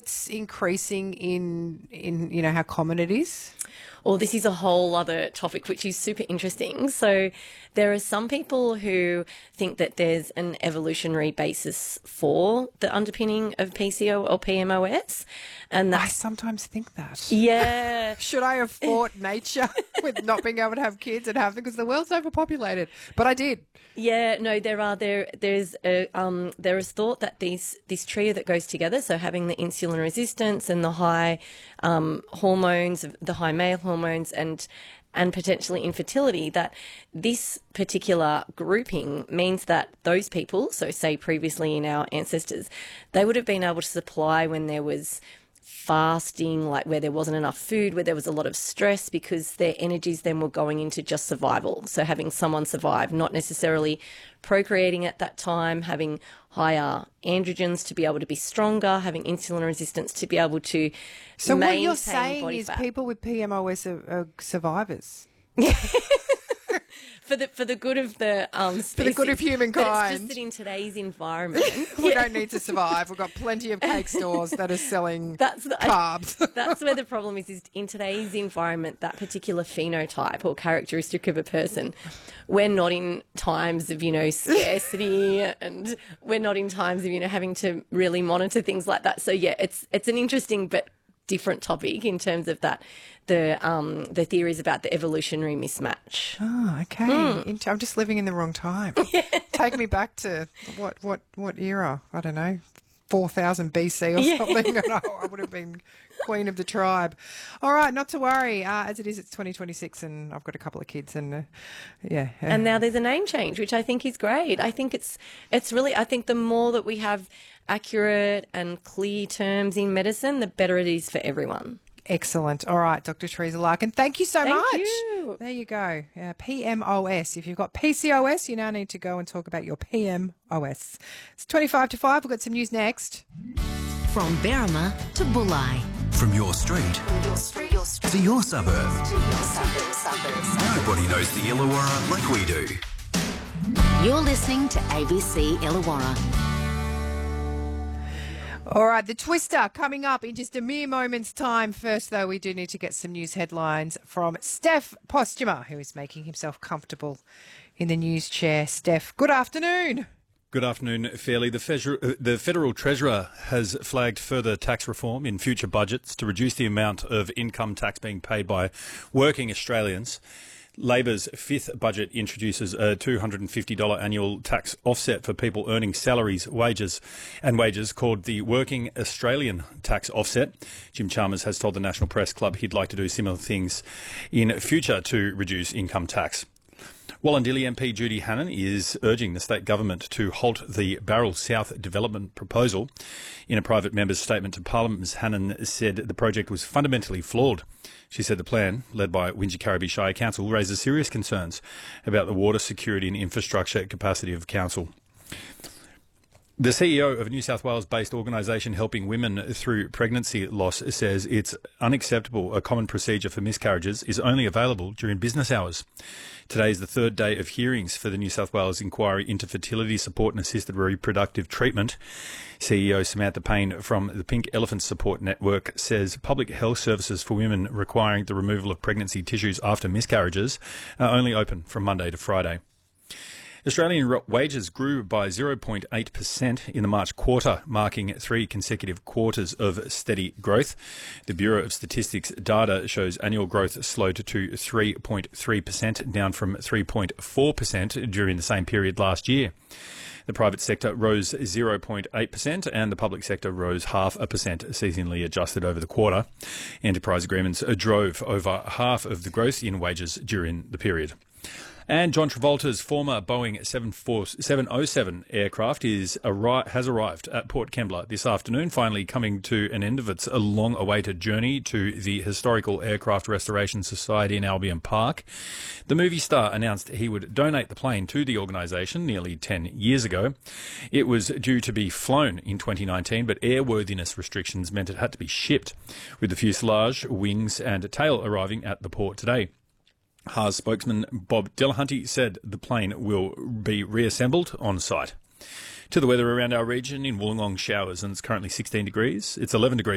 it's increasing in how common it is? Well, this is a whole other topic which is super interesting. So there are some people who think that there's an evolutionary basis for the underpinning of PCO or PMOS. And I sometimes think that. Yeah. Should I have fought nature with not being able to have kids and have them because the world's overpopulated? But I did. Yeah, no, there is thought that this trio that goes together, so having the insulin resistance and the high hormones, the high male hormones, and potentially infertility, that this particular grouping means that those people, so say previously in our ancestors, they would have been able to supply when there was fasting, like where there wasn't enough food, where there was a lot of stress, because their energies then were going into just survival. So having someone survive, not necessarily procreating at that time, having higher androgens to be able to be stronger, having insulin resistance to be able to So maintain what you're saying body is fat. people with PMOS are survivors? For the good of the species. For the good of humankind. But it's just that in today's environment, We don't need to survive. We've got plenty of cake stores that are selling carbs. That's where the problem is in today's environment, that particular phenotype or characteristic of a person. We're not in times of, scarcity, and we're not in times of, having to really monitor things like that. So yeah, it's an interesting but different topic in terms of that, the theories about the evolutionary mismatch. Oh, okay. I'm just living in the wrong time. Take me back to what era? I don't know, 4000 BC or something. And I would have been queen of the tribe. All right, not to worry. As it is, it's 2026, and I've got a couple of kids, and And now there's a name change, which I think is great. I think it's really. I think the more that we have accurate and clear terms in medicine, the better it is for everyone. Excellent. All right, Dr. Teresa Larkin, thank you so much. Thank you. There you go. PMOS. If you've got PCOS, you now need to go and talk about your PMOS. It's 25 to 5. We've got some news next. From Berrima to Bulli. From your street to your suburb. Nobody knows the Illawarra like we do. You're listening to ABC Illawarra. All right, the Twister coming up in just a mere moment's time. First, though, we do need to get some news headlines from Steph Postuma, who is making himself comfortable in the news chair. Steph, good afternoon. Good afternoon, Fairley. The Federal Treasurer has flagged further tax reform in future budgets to reduce the amount of income tax being paid by working Australians. Labor's fifth budget introduces a $250 annual tax offset for people earning salaries, wages called the Working Australian Tax Offset. Jim Chalmers has told the National Press Club he'd like to do similar things in future to reduce income tax. Wallandilly MP Judy Hannan is urging the state government to halt the Barrel South development proposal. In a private member's statement to Parliament, Ms Hannan said the project was fundamentally flawed. She said the plan, led by Wingecarribee Shire Council, raises serious concerns about the water security and infrastructure capacity of council. The CEO of a New South Wales-based organisation helping women through pregnancy loss says it's unacceptable a common procedure for miscarriages is only available during business hours. Today is the third day of hearings for the New South Wales inquiry into fertility support and assisted reproductive treatment. CEO Samantha Payne from the Pink Elephant Support Network says public health services for women requiring the removal of pregnancy tissues after miscarriages are only open from Monday to Friday. Australian wages grew by 0.8% in the March quarter, marking 3 consecutive quarters of steady growth. The Bureau of Statistics data shows annual growth slowed to 3.3%, down from 3.4% during the same period last year. The private sector rose 0.8% and the public sector rose 0.5%, seasonally adjusted over the quarter. Enterprise agreements drove over half of the growth in wages during the period. And John Travolta's former Boeing 707 aircraft has arrived at Port Kembla this afternoon, finally coming to an end of its long-awaited journey to the Historical Aircraft Restoration Society in Albion Park. The movie star announced he would donate the plane to the organisation nearly 10 years ago. It was due to be flown in 2019, but airworthiness restrictions meant it had to be shipped, with the fuselage, wings and tail arriving at the port today. Haas spokesman Bob Delahunty said the plane will be reassembled on site. To the weather around our region, in Wollongong showers, and it's currently 16 degrees. It's 11 degrees